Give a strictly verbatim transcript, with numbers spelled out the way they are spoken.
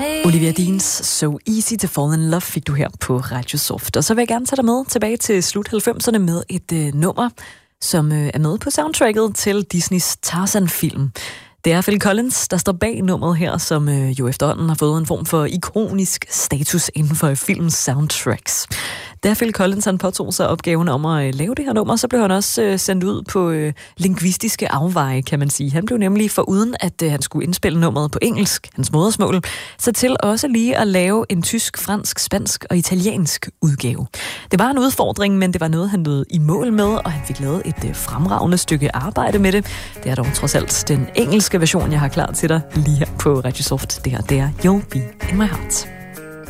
Olivia Deans So Easy to Fall in Love fik du her på Radio Soft. Og så vil jeg gerne tage dig med tilbage til slut halvfemserne med et øh, nummer, som øh, er med på soundtracket til Disneys Tarzan-film. Det er Phil Collins, der står bag nummeret her, som øh, jo efterhånden har fået en form for ikonisk status inden for filmens soundtracks. Da Phil Collins han påtog sig opgaven om at øh, lave det her nummer, så blev han også øh, sendt ud på øh, lingvistiske afveje, kan man sige. Han blev nemlig foruden, at øh, han skulle indspille nummeret på engelsk, hans modersmål, så til også lige at lave en tysk, fransk, spansk og italiensk udgave. Det var en udfordring, men det var noget, han nåede i mål med, og han fik lavet et øh, fremragende stykke arbejde med det. Det er dog trods alt den engelske version, jeg har klar til dig lige her på Radio Soft. Det her, det er You'll Be In My Heart.